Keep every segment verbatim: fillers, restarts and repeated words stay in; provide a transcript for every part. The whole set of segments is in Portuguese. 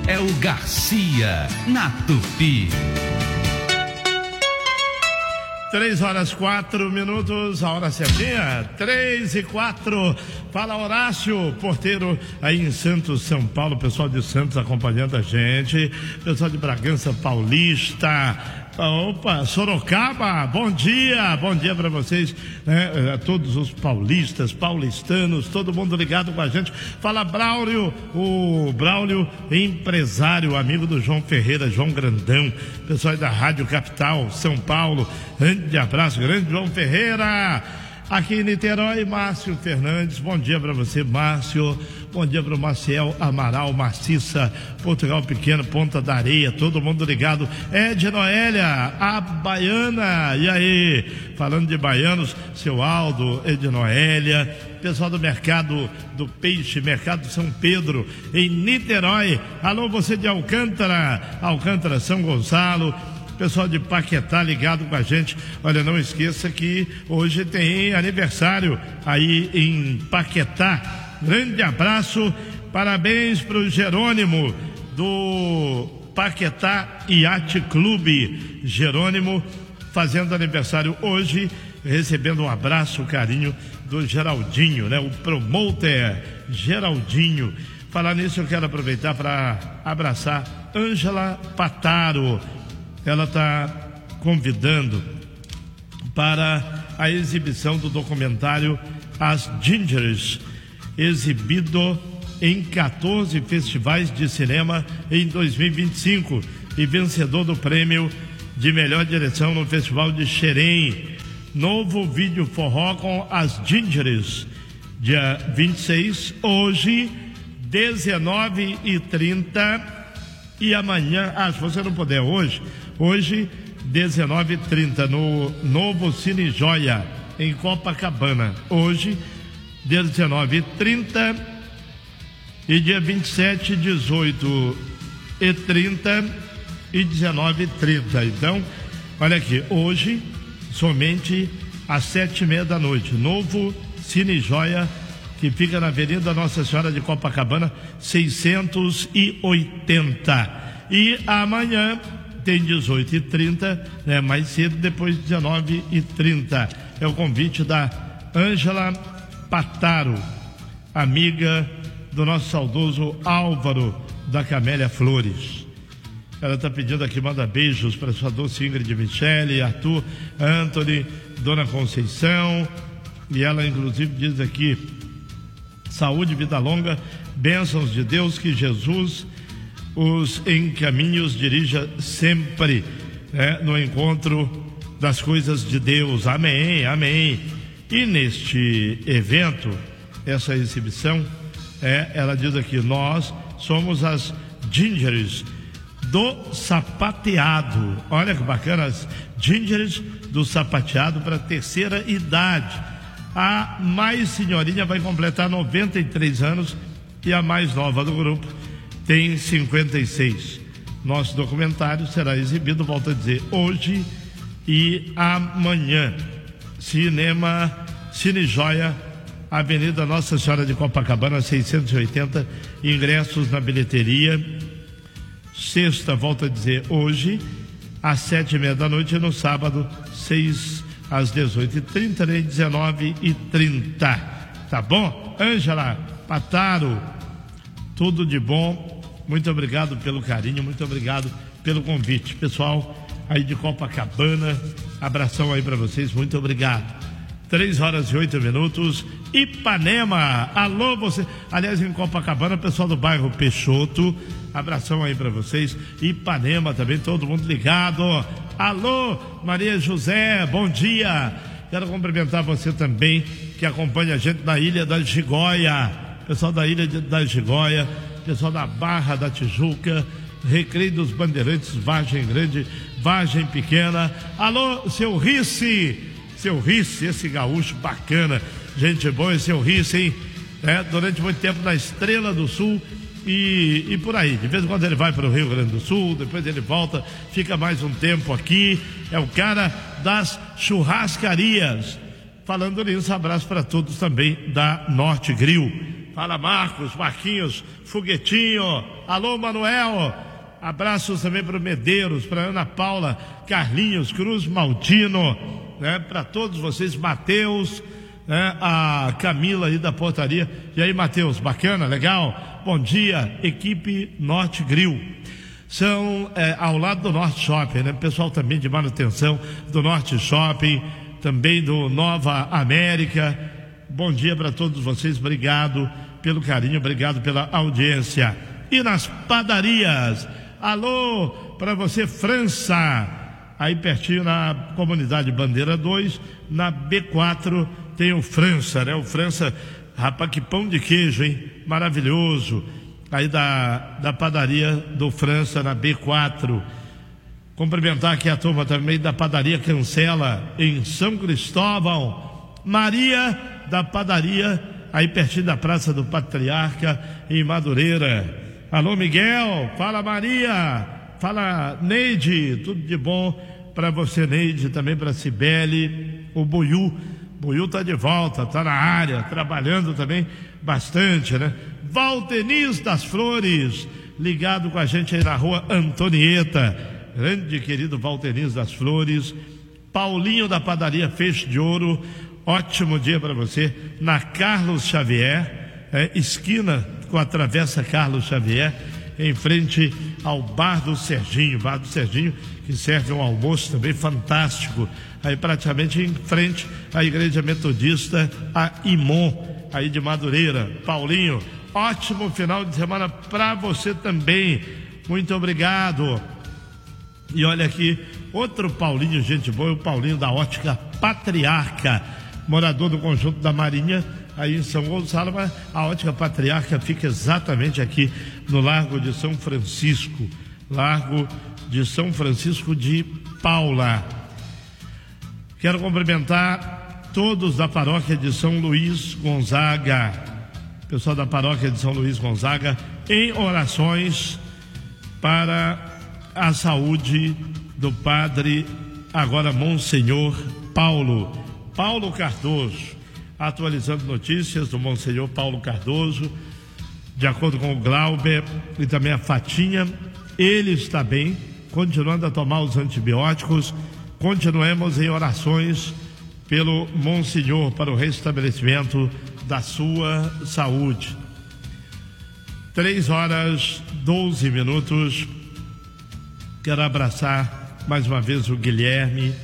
é o Garcia, na Tupi. Três horas, quatro minutos, a hora certinha, três e quatro. Fala, Horácio, porteiro aí em Santos, São Paulo, pessoal de Santos acompanhando a gente, pessoal de Bragança Paulista, opa, Sorocaba, bom dia, bom dia para vocês, né? A todos os paulistas, paulistanos, todo mundo ligado com a gente. Fala, Braulio, o Braulio, empresário, amigo do João Ferreira, João Grandão, pessoal da Rádio Capital, São Paulo, grande abraço, grande João Ferreira. Aqui em Niterói, Márcio Fernandes, bom dia para você, Márcio. Bom dia para o Maciel Amaral, Maciça, Portugal Pequeno, Ponta da Areia, todo mundo ligado. Ed Noélia, a Baiana, e aí? Falando de baianos, seu Aldo, Ed Noélia, pessoal do Mercado do Peixe, Mercado São Pedro, em Niterói. Alô, você de Alcântara, Alcântara, São Gonçalo. Pessoal de Paquetá ligado com a gente. Olha, não esqueça que hoje tem aniversário aí em Paquetá. Grande abraço, parabéns para o Jerônimo do Paquetá Yacht Clube. Jerônimo fazendo aniversário hoje, recebendo um abraço, carinho do Geraldinho, né? O promoter Geraldinho. Falar nisso, eu quero aproveitar para abraçar Ângela Pataro. Ela está convidando para a exibição do documentário As Gingers, exibido em quatorze festivais de cinema em dois mil e vinte e cinco e vencedor do prêmio de melhor direção no Festival de Xerém. Novo vídeo forró com As Gingers, dia vinte e seis, hoje, dezenove e trinta, e amanhã, ah, se você não puder hoje, hoje, dezenove e trinta, no Novo Cine Joia, em Copacabana. Hoje, dezenove e trinta, e dia vinte e sete, dezoito e trinta e dezenove e trinta. Então, olha aqui, hoje, somente às sete e meia da noite, Novo Cine Joia, que fica na Avenida Nossa Senhora de Copacabana, seiscentos e oitenta. E amanhã tem dezoito e trinta, né, mais cedo, depois dezenove e trinta. É o convite da Ângela Pataro, amiga do nosso saudoso Álvaro da Camélia Flores. Ela está pedindo aqui, manda beijos para sua doce Ingrid Michele, Arthur, Anthony, Dona Conceição, e ela inclusive diz aqui: saúde, vida longa, bênçãos de Deus, que Jesus os encaminhos dirija sempre, né, no encontro das coisas de Deus. Amém, amém. E neste evento, essa exibição, é, ela diz aqui: nós somos as Gingers do sapateado. Olha que bacana, as Gingers do sapateado para terceira idade. A mais senhorinha vai completar noventa e três anos e a mais nova do grupo tem cinquenta e seis. Nosso documentário será exibido, volto a dizer, hoje e amanhã. Cinema Cine Joia, Avenida Nossa Senhora de Copacabana, seiscentos e oitenta. Ingressos na bilheteria. Sexta, volto a dizer, hoje, às sete e meia da noite, e no sábado, seis às dezoito e trinta, nem dezenove e trinta. Tá bom? Ângela Pataro, tudo de bom. Muito obrigado pelo carinho, muito obrigado pelo convite. Pessoal aí de Copacabana, abração aí para vocês, muito obrigado. Três horas e oito minutos. Ipanema, alô você. Aliás, em Copacabana, pessoal do bairro Peixoto, abração aí para vocês. Ipanema também, todo mundo ligado. Alô, Maria José, bom dia. Quero cumprimentar você também, que acompanha a gente na Ilha da Gigoia. Pessoal da Ilha da Gigoia, pessoal da Barra da Tijuca, Recreio dos Bandeirantes, Vargem Grande, Vargem Pequena. Alô, seu Rice, seu Rice, esse gaúcho bacana, gente boa, esse seu Rice, hein? É, durante muito tempo na Estrela do Sul e, e por aí. De vez em quando ele vai para o Rio Grande do Sul, depois ele volta, fica mais um tempo aqui. É o cara das churrascarias. Falando nisso, abraço para todos também da Norte Grill. fala Marcos, Marquinhos, Foguetinho, alô Manuel, abraços também para o Medeiros, para Ana Paula, Carlinhos, Cruz, Maltino, né, para todos vocês, Matheus, né, a Camila aí da portaria. E aí, Matheus, bacana, legal? Bom dia, equipe Norte Grill. São é, ao lado do Norte Shopping, né? Pessoal também de manutenção do Norte Shopping, também do Nova América. Bom dia para todos vocês, obrigado pelo carinho, obrigado pela audiência. E nas padarias, alô para você, França, aí pertinho na comunidade Bandeira dois, na B quatro tem o França, né? O França, rapaz, que pão de queijo, hein? Maravilhoso. Aí da, da padaria do França na B quatro. Cumprimentar aqui a turma também da padaria Cancela em São Cristóvão. Maria da padaria aí pertinho da Praça do Patriarca em Madureira. Alô Miguel, fala Maria, fala Neide, tudo de bom para você, Neide, também para Cibele. O Buiú, Buiú tá de volta, tá na área, trabalhando também bastante, né? Valdenis das Flores, ligado com a gente aí na rua Antonieta, grande querido Valdenis das Flores. Paulinho da padaria Feixe de Ouro, ótimo dia para você, na Carlos Xavier, é, esquina com a Travessa Carlos Xavier, em frente ao Bar do Serginho, Bar do Serginho, que serve um almoço também fantástico, aí praticamente em frente à Igreja Metodista, a Imon, aí de Madureira. Paulinho, ótimo final de semana para você também, muito obrigado. E olha aqui, outro Paulinho, gente boa, o Paulinho da Ótica Patriarca, morador do Conjunto da Marinha, aí em São Gonçalo, mas a Ótica Patriarca fica exatamente aqui no Largo de São Francisco, Largo de São Francisco de Paula. Quero cumprimentar todos da paróquia de São Luís Gonzaga, pessoal da paróquia de São Luís Gonzaga, em orações para a saúde do padre, agora Monsenhor Paulo, Paulo Cardoso, atualizando notícias do Monsenhor Paulo Cardoso, de acordo com o Glauber e também a Fatinha, ele está bem, continuando a tomar os antibióticos. Continuemos em orações pelo Monsenhor para o restabelecimento da sua saúde. Três horas, doze minutos. Quero abraçar mais uma vez o Guilherme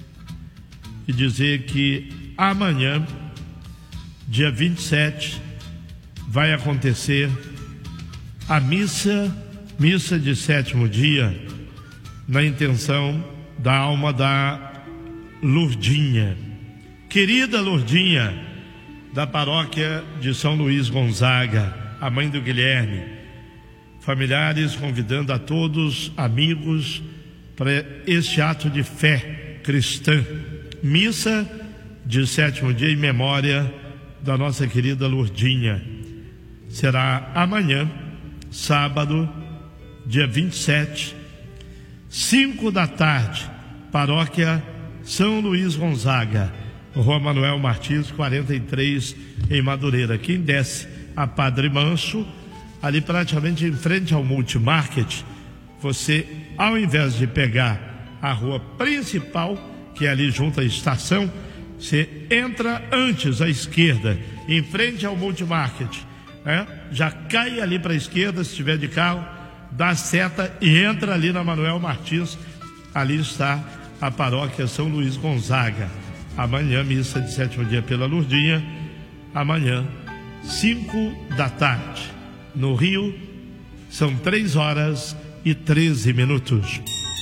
e dizer que amanhã, dia vinte e sete, vai acontecer a missa, missa de sétimo dia, na intenção da alma da Lourdinha, querida Lourdinha, da paróquia de São Luís Gonzaga, a mãe do Guilherme. Familiares convidando a todos, amigos, para este ato de fé cristã. Missa de sétimo dia em memória da nossa querida Lourdinha. Será amanhã, sábado, dia vinte e sete, cinco da tarde, paróquia São Luís Gonzaga, Rua Manuel Martins, quarenta e três, em Madureira. Quem desce a Padre Manso, ali praticamente em frente ao Multimarket, você, ao invés de pegar a rua principal, que é ali junto à estação, você entra antes à esquerda, em frente ao Multimarket, né? Já cai ali para a esquerda, se estiver de carro, dá seta e entra ali na Manuel Martins. Ali está a paróquia São Luís Gonzaga. Amanhã, missa de sétimo dia pela Lourdinha. Amanhã, cinco da tarde. No Rio, são três horas e treze minutos.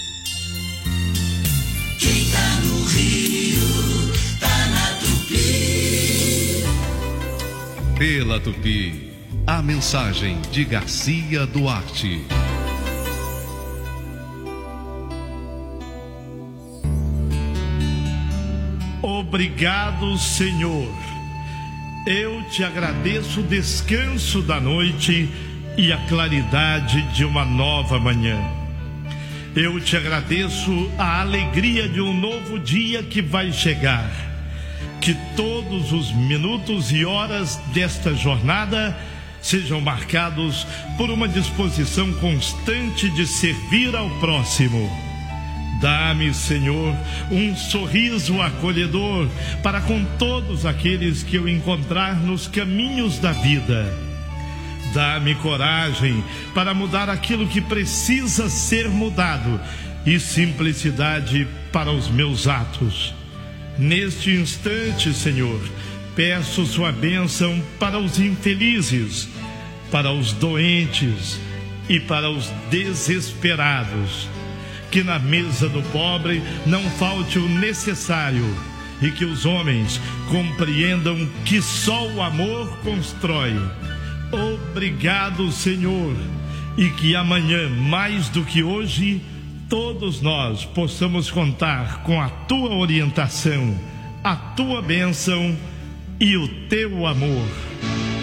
Quem tá no Rio, tá na Tupi. Pela Tupi, a mensagem de Garcia Duarte. Obrigado, Senhor. Eu te agradeço o descanso da noite e a claridade de uma nova manhã. Eu te agradeço a alegria de um novo dia que vai chegar. que todos os minutos e horas desta jornada sejam marcados por uma disposição constante de servir ao próximo. Dá-me, Senhor, um sorriso acolhedor para com todos aqueles que eu encontrar nos caminhos da vida. Dá-me coragem para mudar aquilo que precisa ser mudado e simplicidade para os meus atos. Neste instante, Senhor, peço sua bênção para os infelizes, para os doentes e para os desesperados. Que na mesa do pobre não falte o necessário e que os homens compreendam que só o amor constrói. Obrigado, Senhor, e que amanhã, mais do que hoje, todos nós possamos contar com a tua orientação, a tua bênção e o teu amor.